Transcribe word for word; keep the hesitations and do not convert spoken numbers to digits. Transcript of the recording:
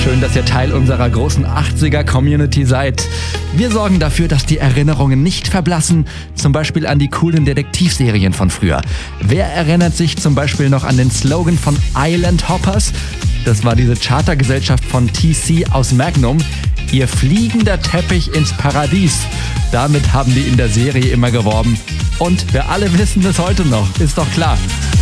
Schön, dass ihr Teil unserer großen achtziger-Community seid. Wir sorgen dafür, dass die Erinnerungen nicht verblassen, zum Beispiel an die coolen Detektivserien von früher. Wer erinnert sich zum Beispiel noch an den Slogan von Island Hoppers? Das war diese Chartergesellschaft von T C aus Magnum. Ihr fliegender Teppich ins Paradies. Damit haben die in der Serie immer geworben. Und wir alle wissen es heute noch, ist doch klar.